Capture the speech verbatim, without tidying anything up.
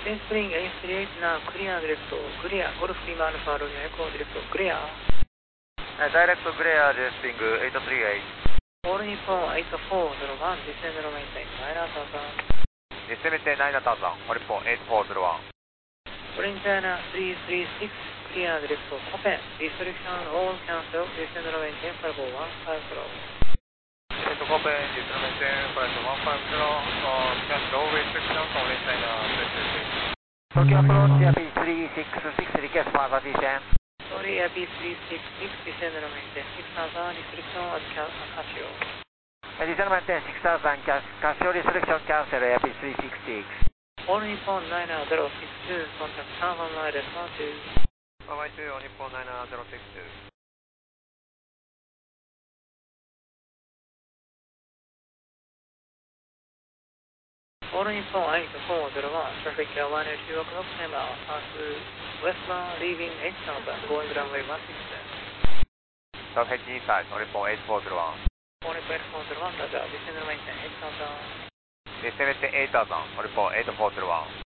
Ten Spring eight three eight now, clear direct, clear, Golf Lima Alpha Romeo Echo direct, clear. Direct clear, Spring eight three eight. All Nippon eight four zero one, descend and maintain, nine thousand. Descend nine thousand, All Nippon eight four zero one. Spring China three three six, clear direct, open, restriction all cancel, descend and maintain, five one five zero. Descend open, descend and maintain, five one five zero, cancel restriction, only China three three six. Tokyo approach, A P three six six, request further descent. Sorry, A P three six six, descend and maintain, six thousand, restriction at Casio. Descend and maintain, six thousand, Casio restriction cancel, A P three six six. All Nippon nine zero six two, contact San Juan Wireless one two. one two, All Nippon nine zero six two. All Nippon eight four zero one, traffic one eight two o'clock, time out, pass westbound, leaving eight thousand, going runway one six seven. Traffic inside, All Nippon eight four zero one. All Nippon eight four zero one, roger, descend and maintain eight thousand. Descend eight thousand, All Nippon eight four zero one.